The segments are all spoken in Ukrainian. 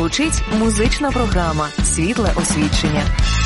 Звучить музична програма «Світле освічення».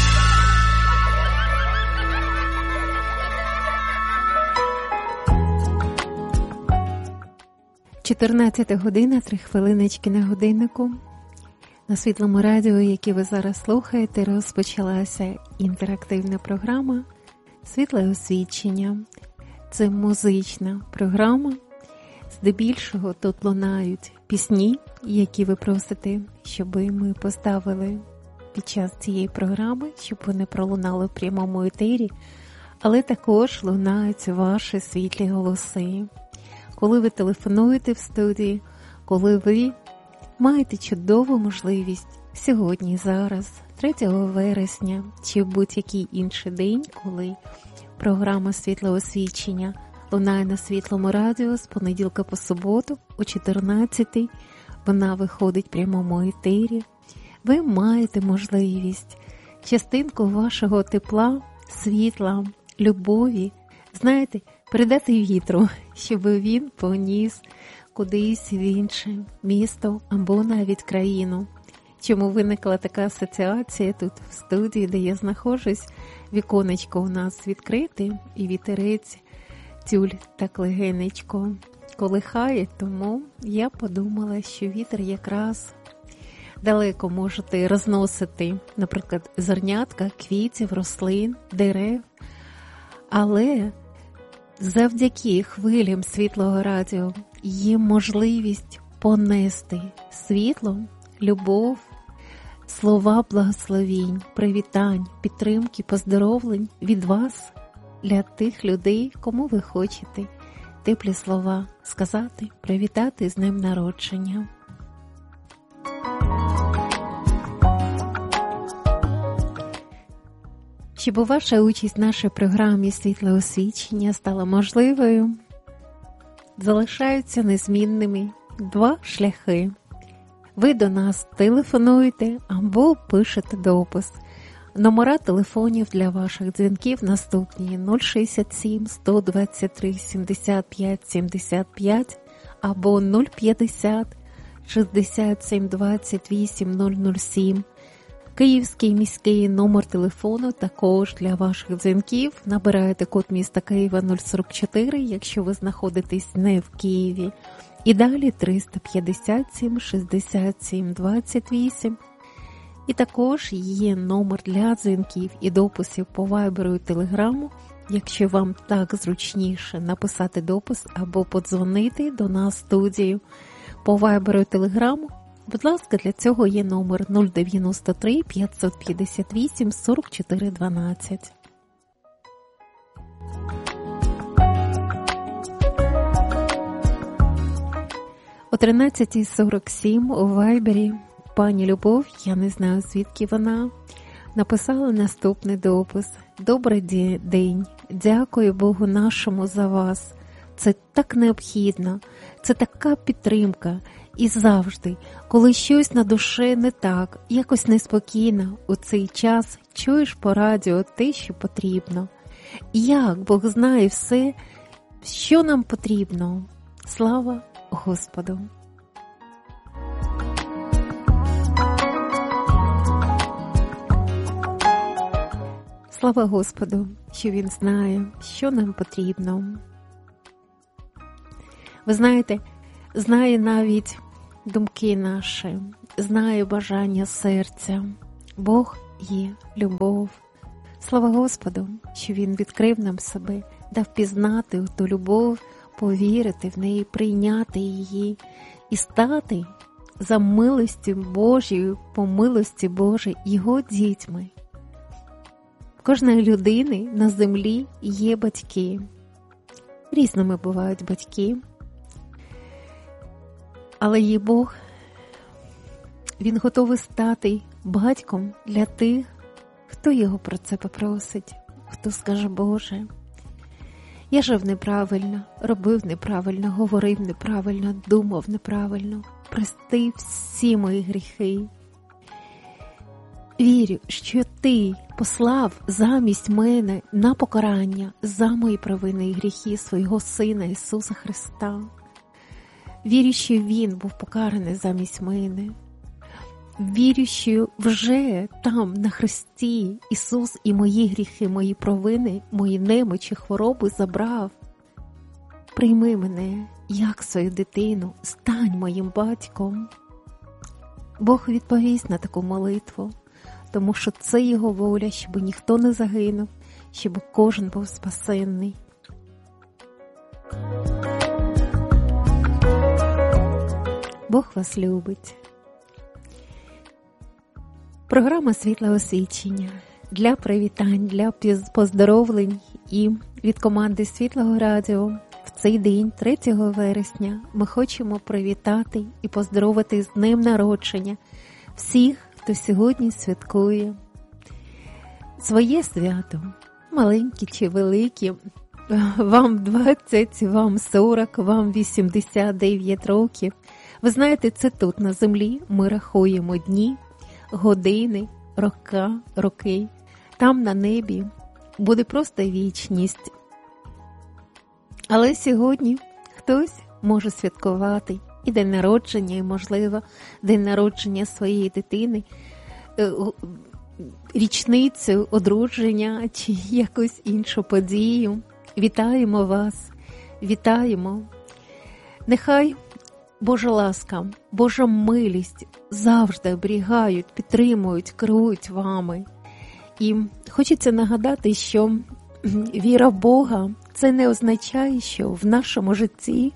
Чотирнадцята година, 3 хвилиночки на годиннику. На Світлому радіо, яке ви зараз слухаєте, розпочалася інтерактивна програма «Світле освічення». Це музична програма. Здебільшого тут лунають пісні, які ви просите, щоб ми поставили під час цієї програми, щоб вони пролунали в прямому етері, але також лунають ваші світлі голоси. Коли ви телефонуєте в студії, коли ви маєте чудову можливість сьогодні, зараз, 3 вересня, чи в будь-який інший день, коли програма «Світле освічення» лунає на Світлому радіо з понеділка по суботу о 14-й, вона виходить в прямому етері. Ви маєте можливість частинку вашого тепла, світла, любові, знаєте, передати вітру, щоб він поніс кудись в інше місто або навіть країну. Чому виникла така асоціація тут в студії, де я знаходжусь, віконечко у нас відкрите і вітерець тюль так легенечко колихає, тому я подумала, що вітер якраз далеко можете розносити, наприклад, зернятка, квітів, рослин, дерев, але завдяки хвилям Світлого радіо є можливість понести світло, любов, слова благословінь, привітань, підтримки, поздоровлень від вас для тих людей, кому ви хочете теплі слова сказати, привітати з днем народження. Щоб ваша участь в нашій програмі «Світле освічення» стала можливою, залишаються незмінними 2 шляхи. Ви до нас телефонуєте або пишете допис. Номера телефонів для ваших дзвінків наступні: 067 123 75 75 або 050 67 28 007. Київський міський номер телефону також для ваших дзвінків. Набираєте код міста Києва 044, якщо ви знаходитесь не в Києві. І далі 357 67 28. І також є номер для дзвінків і дописів по Вайберу і Телеграму, якщо вам так зручніше написати допис або подзвонити до нас в студію по Вайберу і Телеграму. Будь ласка, для цього є номер 093 558 44 12. О 13:47 у Вайбері пані Любов, я не знаю звідки вона, написала наступний допис. «Добрий день, дякую Богу нашому за вас. Це так необхідно, це така підтримка. І завжди, коли щось на душі не так, якось неспокійно, у цей час чуєш по радіо те, що потрібно. Як Бог знає все, що нам потрібно. Слава Господу!» Слава Господу, що Він знає, що нам потрібно. Ви знаєте, знає навіть думки наші, знає бажання серця. Бог є любов. Слава Господу, що Він відкрив нам себе, дав пізнати ту любов, повірити в неї, прийняти її і стати за милостю Божою, по милості Божій, Його дітьми. В кожної людини на землі є батьки. Різними бувають батьки. Але є Бог, Він готовий стати батьком для тих, хто його про це попросить, хто скаже: «Боже, я жив неправильно, робив неправильно, говорив неправильно, думав неправильно, прости всі мої гріхи. Вірю, що Ти послав замість мене на покарання за мої провини і гріхи свого Сина Ісуса Христа. Вірю, що Він був покараний замість мене. вірю, що вже там, на хресті, Ісус і мої гріхи, мої провини, мої немочі, хвороби забрав. Прийми мене, як свою дитину, стань моїм батьком. Бог відповість на таку молитву, тому що це Його воля, щоб ніхто не загинув, щоб кожен був спасенний. Бог вас любить. Програма «Світле освічення» для привітань, для поздоровлень і від команди Світлого Радіо в цей день, 3 вересня, ми хочемо привітати і поздоровити з днем народження всіх, хто сьогодні святкує своє свято, маленькі чи великі. Вам 20, вам 40, вам 89 років. Ви знаєте, це тут на землі ми рахуємо дні, години, роки. Там на небі буде просто вічність. Але сьогодні хтось може святкувати і день народження, і, можливо, день народження своєї дитини, річницю одруження чи якусь іншу подію. Вітаємо вас, вітаємо. Нехай Божа ласка, Божа милість завжди оберігають, підтримують, керують вами. І хочеться нагадати, що віра в Бога – це не означає, що в нашому житті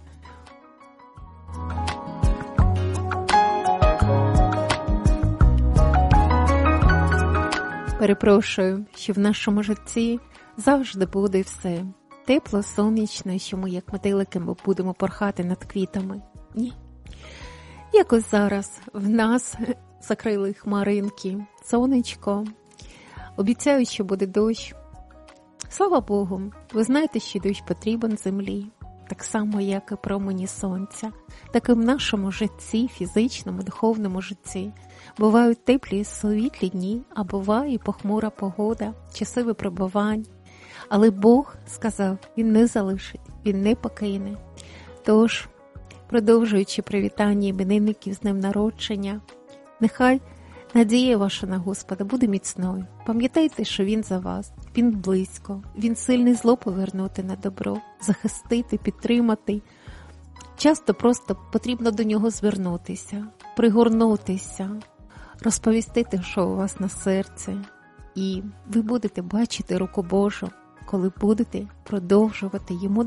що в нашому житті завжди буде все тепло, сонячно, що ми, як метелики, будемо порхати над квітами. Ні. Якось зараз в нас закрили хмаринки, сонечко, обіцяють, що буде дощ. Слава Богу, ви знаєте, що дощ потрібен землі, так само, як і промені сонця. Так і в нашому житті, фізичному, духовному житті. Бувають теплі і світлі дні, а буває і похмура погода, часи випробувань. Але Бог сказав, Він не залишить, Він не покине. Тож, продовжуючи привітання іменинників з днем народження, нехай надія ваша на Господа буде міцною. Пам'ятайте, що Він за вас, Він близько, Він сильний зло повернути на добро, захистити, підтримати. Часто просто потрібно до Нього звернутися, пригорнутися, розповісти те, що у вас на серці. І ви будете бачити руку Божу, коли будете продовжувати Йому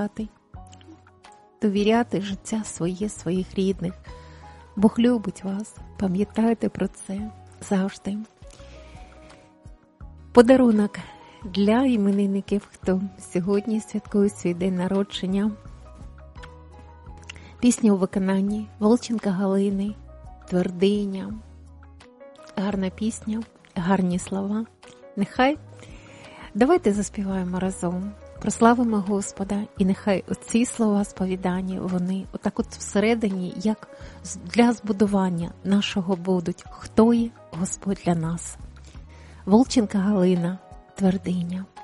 довіряти життя своїх рідних. Бог любить вас, пам'ятайте про це завжди. Подарунок для іменинників, хто сьогодні святкує свій день народження. Пісня у виконанні Волченка Галини, Твердиня. Гарна пісня, гарні слова. Нехай давайте заспіваємо разом, прославимо Господа, і нехай оці слова сповідання, вони отак от всередині, як для збудування нашого будуть. Хто є Господь для нас? Волченка Галина, Твердиня.